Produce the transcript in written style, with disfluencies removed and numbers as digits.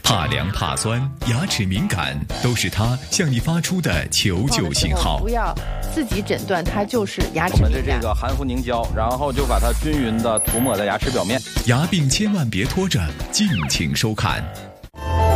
怕凉怕酸、牙齿敏感，都是它向你发出的求救信号。 不要自己诊断它就是牙齿敏感。 我们的这个含氟凝胶，然后就把它均匀的涂抹在牙齿表面。 牙病千万别拖着，敬请收看。